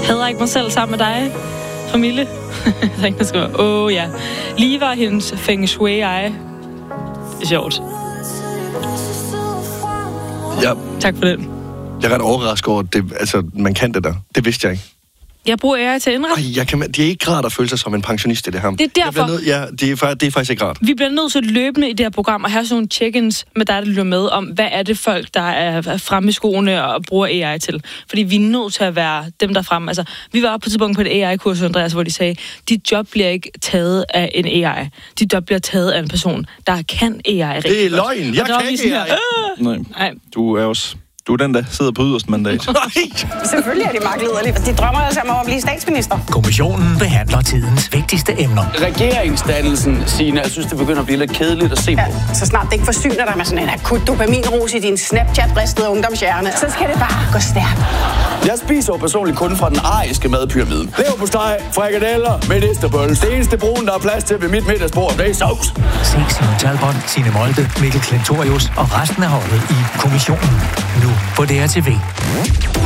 hader ikke mig selv sammen med dig, familie. Jeg tænkte, der skriver, ja. Lige var hendes feng shui-eye. Det er sjovt. Ja. Tak for den. Jeg er ret overrasket over, at man kan det der. Det vidste jeg ikke. Jeg bruger AI til at indrette. Det er ikke rart at føle sig som en pensionist i det her. Det er derfor. Det er faktisk ikke rart. Vi bliver nødt til løbende i det her program at have sådan nogle check-ins med dig, der lytter med, om hvad er det folk, der er fremme i skoene og bruger AI til. Fordi vi er nødt til at være dem, der er fremme. Altså, vi var på et tidspunkt på et AI-kurs, Andreas, hvor de sagde, dit job bliver ikke taget af en AI. Dit job bliver taget af en person, der kan AI rigtig. Det er løgn. Jeg kan ikke AI. Nej. Du er den, der sidder på yderste mandat. Selvfølgelig er de magtlederlige. De drømmer altså om at blive statsminister. Kommissionen behandler tidens vigtigste emner. Regeringsdannelsen, Signe, jeg synes, det begynder at blive lidt kedeligt at se på. Så snart det ikke forsyner dig med sådan en akut dopaminrus i din Snapchat-bristede ungdomshjerne, så skal det bare gå stærkt. Jeg spiser jo personligt kun fra den ariske madpyramide. Leverpostej, frikadeller, medisterbøl. Det eneste brun, der er plads til ved mit middagsbord, det er sovs. Se Simon Talbot, Signe Molde, Mikkel Klentorius og resten af holdet i Kommissionen. Nu på DRTV.